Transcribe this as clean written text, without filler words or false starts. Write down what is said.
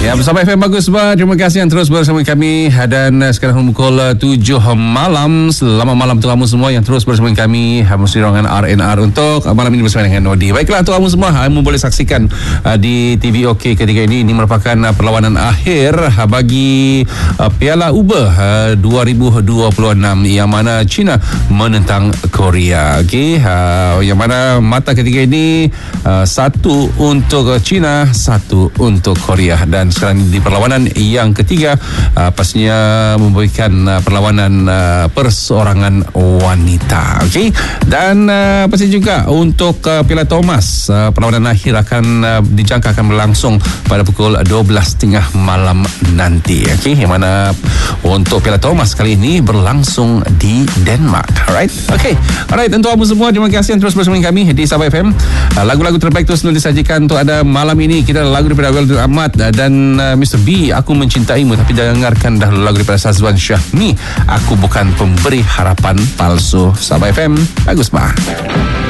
Ya, bersama FM Bagus Bar. Terima kasih yang terus bersama kami. Dan sekarang pukul 7 malam. Selamat malam untuk kamu semua yang terus bersama kami. Mesti dengan RNR untuk malam ini bersama dengan Nodi. Baiklah untuk kamu semua, kamu boleh saksikan di TV OK ketika ini. Ini merupakan perlawanan akhir bagi Piala Uber 2026 yang mana China menentang Korea. Okey, yang mana mata ketika ini satu untuk China, satu untuk Korea. Dan sekarang di perlawanan yang ketiga, pastinya memberikan perlawanan perseorangan wanita. Okey, dan pasti juga untuk Piala Thomas, perlawanan akhir akan dijangka akan berlangsung pada pukul 12.30 malam nanti. Okey, yang mana untuk Piala Thomas kali ini berlangsung di Denmark. Alright, okey, alright, untuk kamu semua terima kasih yang terus bersama kami di Sabah FM. Lagu-lagu terbaik terus disajikan untuk ada malam ini. Kita lagu daripada Weldon Ahmad dan Mr. B, Aku Mencintaimu. Tapi dengarkan dahulu lagu daripada Sazwan Syahmi, Aku Bukan Pemberi Harapan Palsu. Sabah FM, Bagus Bah.